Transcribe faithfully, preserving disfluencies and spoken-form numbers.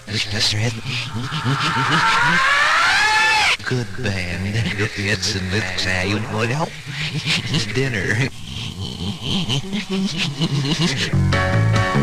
Good band. It's a myth saying what help. Dinner.